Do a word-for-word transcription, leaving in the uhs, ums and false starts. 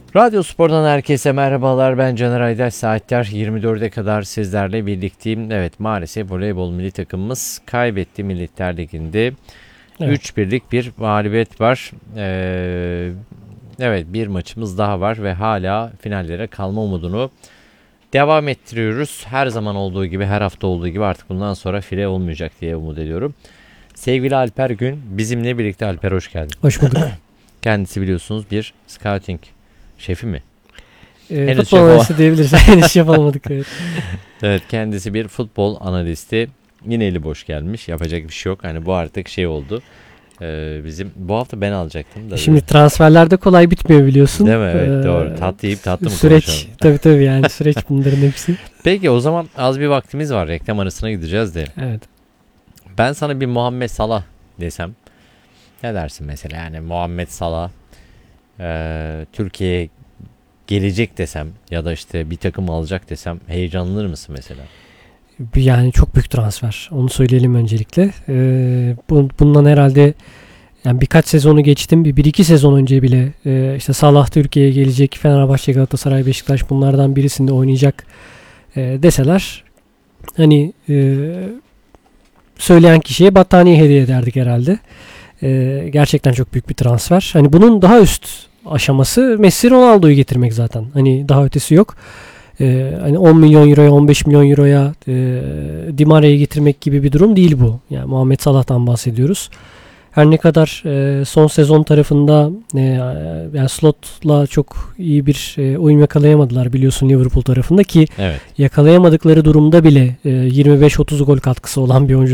Radyo Spor'dan herkese merhabalar. Ben Caner Aydaş. Saatler yirmi dörde kadar sizlerle birlikteyim. Evet, maalesef voleybol milli takımımız kaybetti Milletler Ligi'nde. Evet. üç birlik bir mağlubiyet var. Ee, evet, bir maçımız daha var ve hala finallere kalma umudunu devam ettiriyoruz. Her zaman olduğu gibi, her hafta olduğu gibi artık bundan sonra file olmayacak diye umut ediyorum. Sevgili Alper Gün bizimle birlikte. Alper, hoş geldin. Hoş bulduk. Kendisi biliyorsunuz bir scouting şefi mi? E, futbol analisti diyebiliriz. Henüz yapamadık. Evet. Evet, kendisi bir futbol analisti. Yine eli boş gelmiş. Yapacak bir şey yok. Hani bu artık şey oldu. Ee, bizim bu hafta ben alacaktım da. Şimdi transferlerde kolay bitmiyor biliyorsun. Değil mi? Evet, ee, doğru. Tatlı yiyip tatlı mı süreç, konuşalım? tabii tabii yani süreç bunların hepsi. Peki o zaman az bir vaktimiz var. Reklam arasına gideceğiz de. Evet. Ben sana bir Muhammed Salah desem ne dersin mesela? Yani Muhammed Salah e, Türkiye'ye gelecek desem ya da işte bir takım alacak desem heyecanlanır mısın mesela? Yani çok büyük transfer. Onu söyleyelim öncelikle. Ee, bundan herhalde yani birkaç sezonu geçtim. Bir, bir iki sezon önce bile e, işte Salah Türkiye'ye gelecek, Fenerbahçe, Galatasaray, Beşiktaş bunlardan birisinde oynayacak e, deseler hani e, söyleyen kişiye battaniye hediye ederdik herhalde. E, gerçekten çok büyük bir transfer. Hani bunun daha üst aşaması Messi, Ronaldo'yu getirmek zaten. Hani daha ötesi yok. Ee, hani on milyon euroya, on beş milyon euroya e, Di Maria'yı getirmek gibi bir durum değil bu. Yani Muhammed Salah'tan bahsediyoruz. Her ne kadar e, son sezon tarafında e, yani slotla çok iyi bir e, uyum yakalayamadılar biliyorsun Liverpool tarafında ki evet. Yakalayamadıkları durumda bile e, yirmi beş otuz gol katkısı olan bir oyuncu